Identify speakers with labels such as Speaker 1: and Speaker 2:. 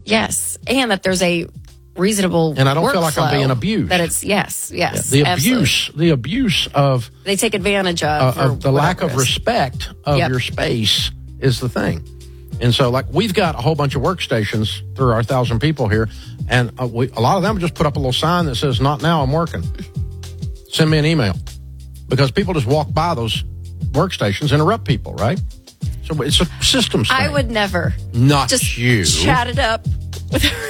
Speaker 1: Yes, and that there's a reasonable
Speaker 2: and I don't feel like I'm being abused.
Speaker 1: That it's yes,
Speaker 2: Yeah, the abuse of
Speaker 1: they take advantage of
Speaker 2: the lack of respect of your space is the thing. And so, like, we've got a whole bunch of workstations through our 1,000 people here, and a lot of them just put up a little sign that says, "Not now, I'm working." Send me an email, because people just walk by those workstations, interrupt people, right? So it's a systems thing.
Speaker 1: I would never
Speaker 2: not
Speaker 1: just
Speaker 2: you
Speaker 1: chat it up with